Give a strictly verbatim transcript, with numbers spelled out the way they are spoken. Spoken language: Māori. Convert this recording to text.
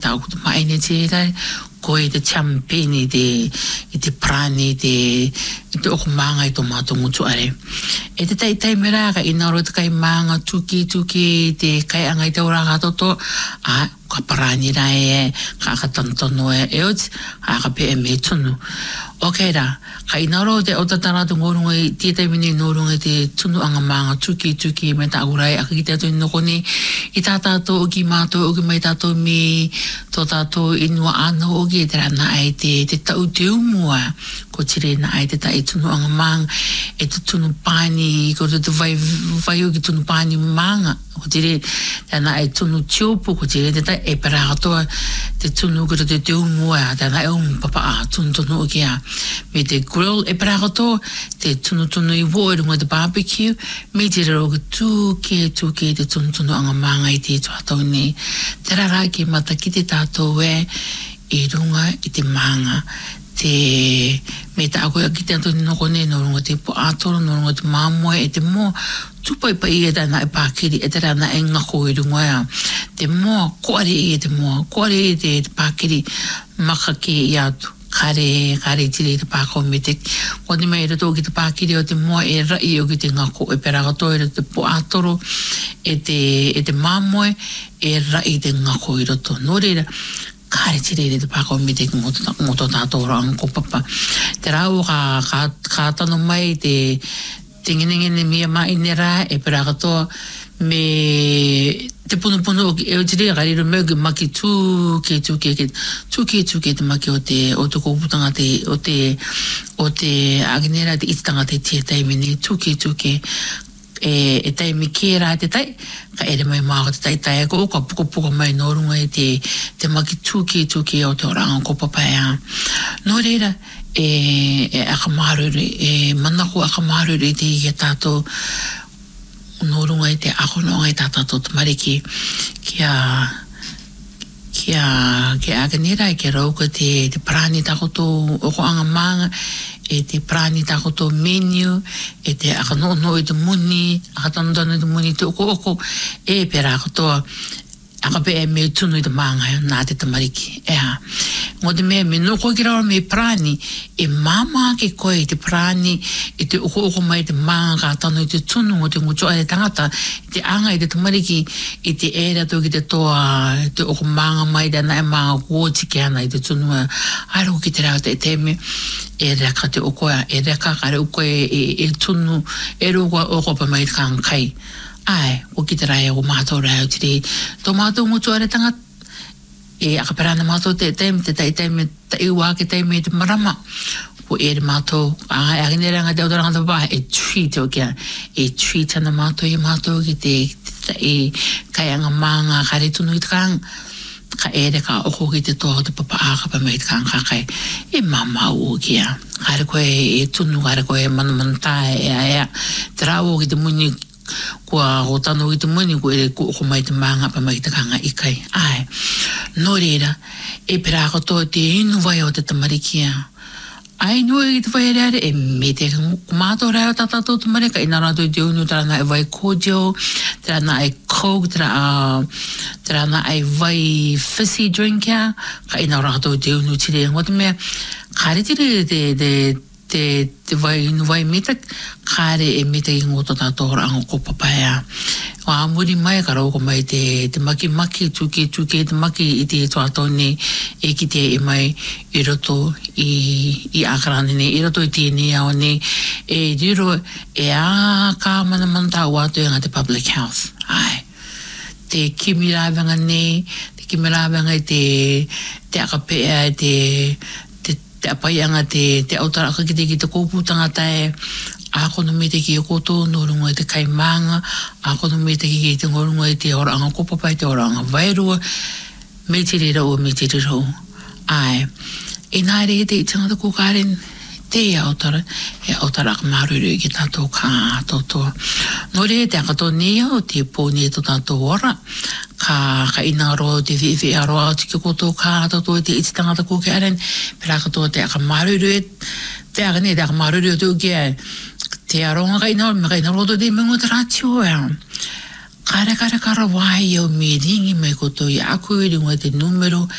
ta ku mai ne te dai ko e te champagne de e te prani de e te o manga i to mato mutu are e te tai tai mera ka ina ro te kai manga tuki tuki te kai anga i te ora ga to a ka prani ra e ka ka tantono e e o a ka pe me tunu okay ra ka ina ro te o tatara to ngorunga i te tai mini ngorunga te tunu anga manga tuki tuki me ta urai a ki te to no koni i tata to o ki mato o ki mai tato mi to tato inua ano o ki te rana ai te te tau te umua ko tire na ai te tai tunu anga manga e te tunu pani ko te te vai vai o ki tunu pani manga ko tire rana ai tunu tiopu ko tire te tai e para katoa te tunu ko te te umua rana e um papa a tunu tunu o ki a me te grill e para katoa te tunu tunu i wo e runga te barbecue me te raro ke tuke tuke te tunu tunu anga manga i te tuatau ni te rara ki mata ki te tātou e i runga i te manga te me ta ako ki te anto no kone no runga te po atoro no runga te mamoe e te mo tupai pa i e tana e pākiri e te rana e ngako i runga ea te mo koare i e te mo koare i te pākiri maka ke i atu kare kare tiri te pākau me te kone mai rato ki te pākiri o te mo e rai o ki te ngako e pera kato e te po atoro e te e te mamoe e rai te ngako i rato no reira kare tiri te pākau me te ngoto tātou rang ko papa te rau ka ka ka tano mai te te ngene mia mai nera e pera kato me te puno puno e o tiri gari ro me maki tu ke tu ke tu ke tu ke te maki o te o te koputanga te o te o te agnera te itanga te te tai mini tu ke tu ke e e tai mi kera te tai ka ere mai ma te tai tai ko ka puko puko mai no runga e te te maki tu ke tu ke o te oranga ko papa ya no reira e e akamaru e manako akamaru te ke tato no runga i te ako no ngai tata to te mariki kia kia kia aganera i ke rauka te te prani takoto oko anga manga e te prani takoto menu e te aka no no i te muni aka tandana i te muni te oko oko e pera katoa aka pe e me tunu i te manga nā te tamariki ea ngō te mea me noko ki rawa me prani e mama ke koe te prani e te oko oko mai te manga ka tano i te tunu o te ngutua e tangata i te anga i te tamariki i te era to ki te toa te oko manga mai dana e manga kuoti ke ana i te tunu aero ki te rao te teme e reka te oko e reka kare oko e, e, e tunu e roko oko pa mai te kankai ai o ki te rai o mātou rao tiri tō mātou ngutua re tangata e akaparana mātou te taime te tai taime ta iwa ke taime te marama ko e re mātou a e aginera nga te autoranga te papa e treat o kia e treat ana mātou i mātou ki te e kai anga manga kare tunu i te kang ka e re ka oko ki te toa te papa aka pa mai te kang kakai e mama o kia kare koe e tunu kare koe manamantae e aia te rao ki te muni kua o tano i te muni ko e ko ko mai te manga pa mai te kanga i kai ai no reira e pera ko te inu vai o te tamarikia ai no i te vai reare e me te kumato rea tata to te marika ina rato i te unu trana e vai kojo trana e coke tra trana e vai fizzy drink ya ka ina rato i te unu tire ngote me kare tire te te te te vai inu vai mita kare e mita i ngoto tato rango ko papaya o amuri mai ka rauko mai te te maki maki tuke tuke te maki i te tuato ni e ki te e mai i roto i i akarani ni i roto i te ni au ni e diro e a ka mana manta watu e nga te public health ai te kimirawanga ni te kimirawanga i te te akapea te te apai anga te, te autaraka ki te ki te kōpūtanga tae, ako no me te ki o koto, no runga i te kaimanga, ako no me te ki te ngorunga i te oranga kopapa i te oranga vairua, me te rira o me te rira o. Ai, e nā re te i tangata kōkaren, te autara, e autara ka maruru i ki tātou kā tōtoa. No re te akato nea o te pōni e tō tātou ora, ka ka ina ro te vivi aro atu ki koto ka tōtoa te iti tangata kōkaren, pera katoa te aka maruru e, te aka ne te aka maruru e tō kia, te aronga ka ina ro, me ka ina ro tō te mungo te ratio e. Kare kare kare wai o me ringi me koto i aku i ringo te numero,